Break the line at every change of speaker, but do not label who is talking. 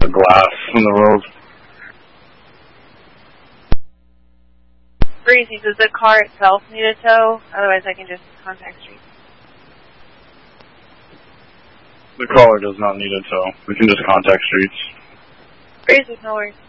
the glass in the road.
Breezy, does the car itself need a tow? Otherwise I can just contact Street.
The caller does not need a tow. We can just contact Streets.
Breezy, no worries.